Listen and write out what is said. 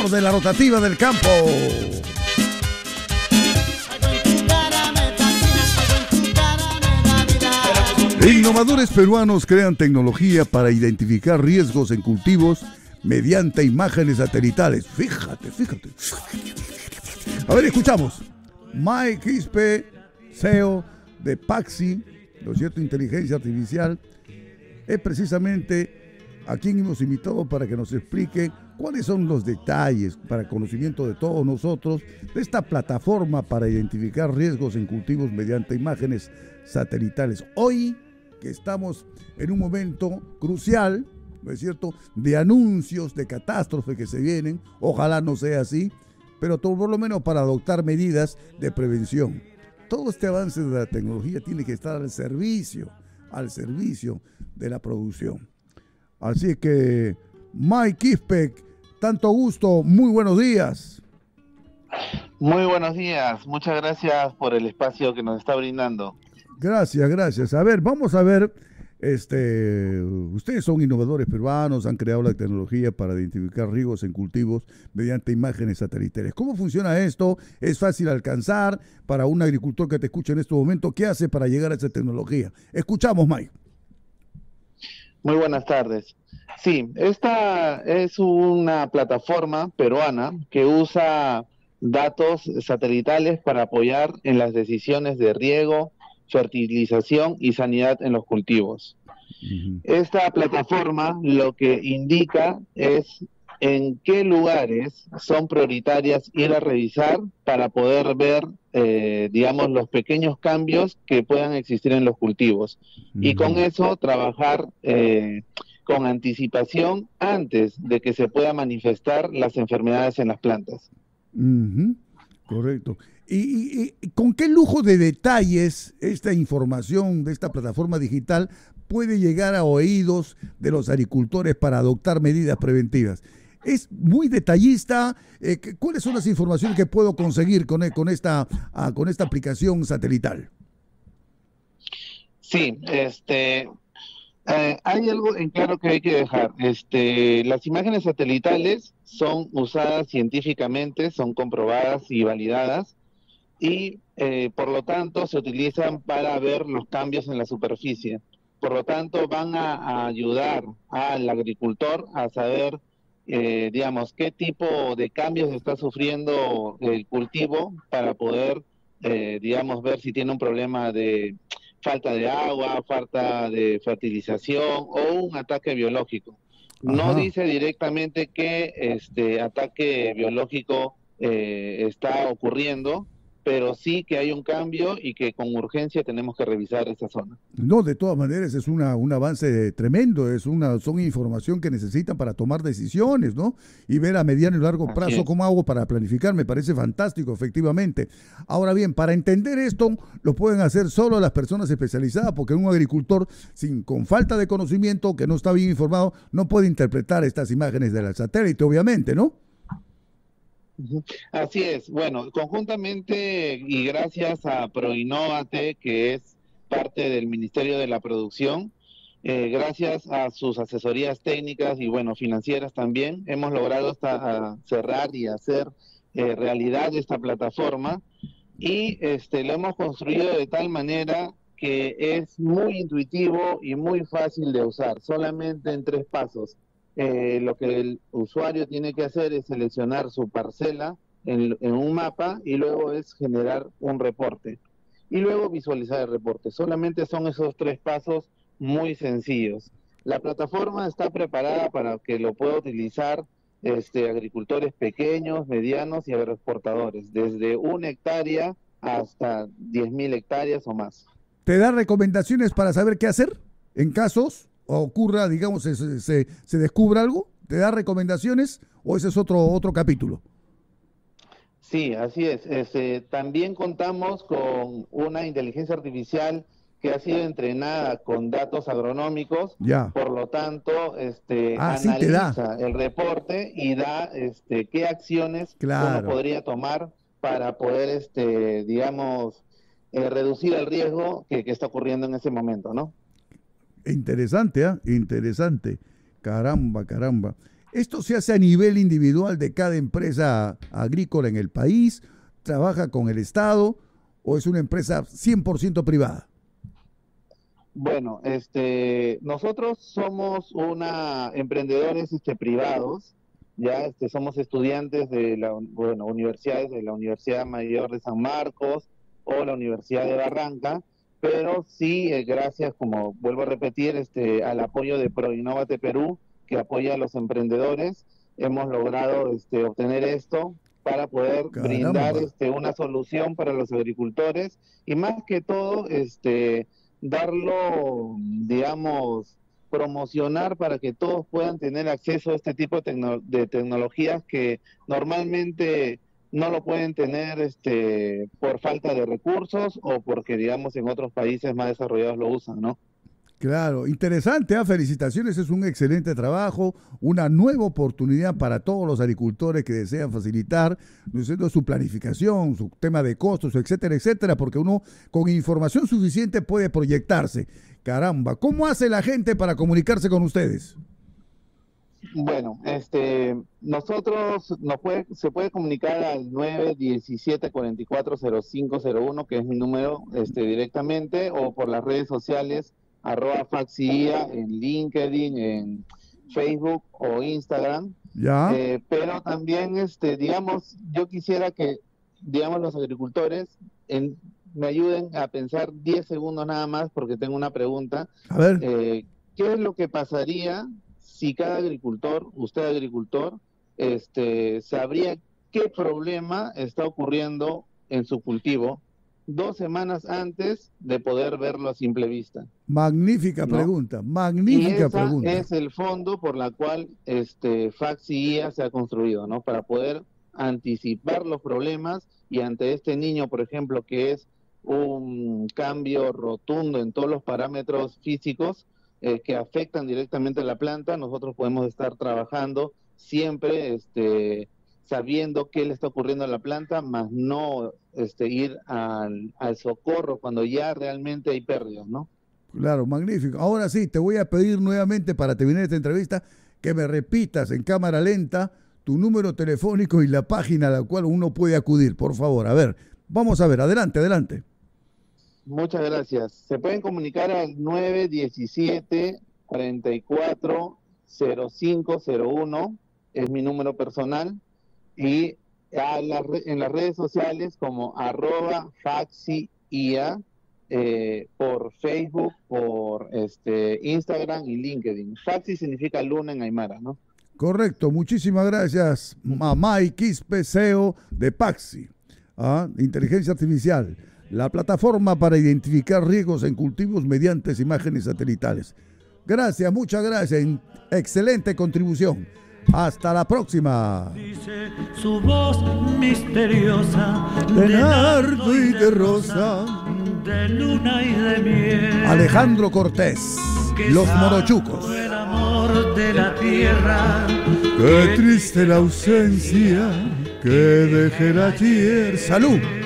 De la rotativa del campo. Innovadores peruanos crean tecnología para identificar riesgos en cultivos mediante imágenes satelitales. Fíjate. A ver, escuchamos. Mike Quispe, CEO de Paxi, ¿no es cierto? Inteligencia Artificial, es precisamente a quien hemos invitado para que nos explique cuáles son los detalles para conocimiento de todos nosotros de esta plataforma para identificar riesgos en cultivos mediante imágenes satelitales. Hoy que estamos en un momento crucial, ¿no es cierto?, de anuncios de catástrofe que se vienen, ojalá no sea así, pero por lo menos para adoptar medidas de prevención. Todo este avance de la tecnología tiene que estar al servicio de la producción. Así que, Mike Quispe, tanto gusto, muy buenos días. Muy buenos días, muchas gracias por el espacio que nos está brindando. Gracias. A ver, vamos a ver, ustedes son innovadores peruanos, han creado la tecnología para identificar riesgos en cultivos mediante imágenes satelitales. ¿Cómo funciona esto? ¿Es fácil alcanzar para un agricultor que te escucha en este momento? ¿Qué hace para llegar a esa tecnología? Escuchamos, Mike. Muy buenas tardes. Sí, esta es una plataforma peruana que usa datos satelitales para apoyar en las decisiones de riego, fertilización y sanidad en los cultivos. Esta plataforma lo que indica es en qué lugares son prioritarias ir a revisar para poder ver, digamos, los pequeños cambios que puedan existir en los cultivos. Y con eso trabajar con anticipación antes de que se puedan manifestar las enfermedades en las plantas. Correcto. ¿Y con qué lujo de detalles esta información de esta plataforma digital puede llegar a oídos de los agricultores para adoptar medidas preventivas? Es muy detallista. ¿Cuáles son las informaciones que puedo conseguir con esta aplicación satelital? Sí, hay algo en claro que hay que dejar. Las imágenes satelitales son usadas científicamente, son comprobadas y validadas, y por lo tanto se utilizan para ver los cambios en la superficie. Por lo tanto, van a ayudar al agricultor a saber, digamos, qué tipo de cambios está sufriendo el cultivo para poder, digamos, ver si tiene un problema de falta de agua, falta de fertilización o un ataque biológico. No dice directamente qué ataque biológico está ocurriendo, pero sí que hay un cambio y que con urgencia tenemos que revisar esa zona. No, de todas maneras es un avance tremendo, son información que necesitan para tomar decisiones, ¿no? Y ver a mediano y largo plazo cómo hago para planificar, me parece fantástico, efectivamente. Ahora bien, para entender esto, lo pueden hacer solo las personas especializadas, porque un agricultor con falta de conocimiento, que no está bien informado, no puede interpretar estas imágenes del satélite, obviamente, ¿no? Así es. Bueno, conjuntamente y gracias a Proinnovate, que es parte del Ministerio de la Producción, gracias a sus asesorías técnicas y, bueno, financieras también, hemos logrado cerrar y hacer realidad esta plataforma, y lo hemos construido de tal manera que es muy intuitivo y muy fácil de usar, solamente en 3 pasos. Lo que el usuario tiene que hacer es seleccionar su parcela en un mapa y luego es generar un reporte y luego visualizar el reporte. Solamente son esos 3 pasos muy sencillos. La plataforma está preparada para que lo pueda utilizar agricultores pequeños, medianos y agroexportadores, desde 1 hectárea hasta 10.000 hectáreas o más. ¿Te da recomendaciones para saber qué hacer en casos ocurra, digamos, se descubra algo? ¿Te da recomendaciones o ese es otro capítulo? Sí, así es. También contamos con una inteligencia artificial que ha sido entrenada con datos agronómicos, por lo tanto, analiza el reporte y da qué acciones uno podría tomar para poder, digamos, reducir el riesgo que está ocurriendo en ese momento, ¿no? Interesante, interesante. Caramba. ¿Esto se hace a nivel individual de cada empresa agrícola en el país? ¿Trabaja con el Estado o es una empresa 100% privada? Bueno, nosotros somos emprendedores privados, ya somos estudiantes de universidades de la Universidad Mayor de San Marcos o la Universidad de Barranca, pero sí, gracias, como vuelvo a repetir, al apoyo de ProInnovate Perú, que apoya a los emprendedores, hemos logrado obtener esto para poder brindar Caramba. una solución para los agricultores y más que todo, darlo, digamos, promocionar para que todos puedan tener acceso a este tipo de tecnologías que normalmente no lo pueden tener por falta de recursos o porque, digamos, en otros países más desarrollados lo usan, ¿no? Claro, interesante, felicitaciones, es un excelente trabajo, una nueva oportunidad para todos los agricultores que desean facilitar, ¿no es cierto?, su planificación, su tema de costos, etcétera, etcétera, porque uno con información suficiente puede proyectarse. Caramba, ¿cómo hace la gente para comunicarse con ustedes? Bueno, nosotros se puede comunicar al 917-440501, que es mi número, directamente, o por las redes sociales, @faxia en LinkedIn, en Facebook o Instagram. ¿Ya? Pero también, digamos, yo quisiera que, digamos, los agricultores me ayuden a pensar 10 segundos nada más, porque tengo una pregunta. A ver. ¿Qué es lo que pasaría si cada agricultor, usted agricultor, sabría qué problema está ocurriendo en su cultivo 2 semanas antes de poder verlo a simple vista? Magnífica ¿No? pregunta, Y magnífica esa pregunta. es el fondo por la cual FAXI se ha construido, ¿no? Para poder anticipar los problemas y ante este niño, por ejemplo, que es un cambio rotundo en todos los parámetros físicos que afectan directamente a la planta, nosotros podemos estar trabajando siempre sabiendo qué le está ocurriendo a la planta, más no ir al socorro cuando ya realmente hay pérdidas, ¿no? Claro, magnífico. Ahora sí, te voy a pedir nuevamente para terminar esta entrevista que me repitas en cámara lenta tu número telefónico y la página a la cual uno puede acudir, por favor. A ver, vamos a ver, adelante, adelante. Muchas gracias. Se pueden comunicar al 917-440501, es mi número personal, y en las redes sociales como @faxia, por Facebook, por Instagram y LinkedIn. Faxi significa luna en aymara, ¿no? Correcto, muchísimas gracias, Mamay Quispe, CEO de Paxi, Inteligencia Artificial, la plataforma para identificar riesgos en cultivos mediante imágenes satelitales. Gracias, muchas gracias, excelente contribución. Hasta la próxima. Dice su voz misteriosa De nardo y de rosa. de luna y de miel. Alejandro Cortés, Los Morochucos. El amor de la tierra. Qué triste la ausencia que deje la tierra. Salud.